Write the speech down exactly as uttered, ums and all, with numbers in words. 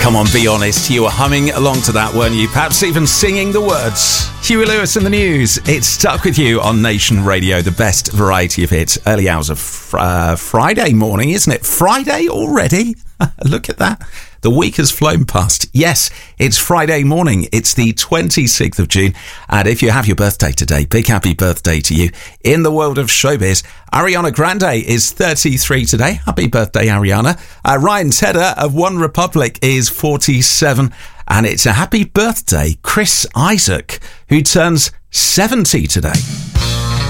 Come on, be honest. You were humming along to that, weren't you? Perhaps even singing the words. Huey Lewis in the news. It's Stuck With You on Nation Radio, the best variety of hits. Early hours of fr- uh, Friday morning, isn't it? Friday already? Look at that. The week has flown past. Yes, it's Friday morning. It's the twenty-sixth of June. And if you have your birthday today, big happy birthday to you. In the world of showbiz, Ariana Grande is thirty-three today. Happy birthday, Ariana. Uh, Ryan Tedder of One Republic is forty-seven. And it's a happy birthday, Chris Isaak, who turns seventy today.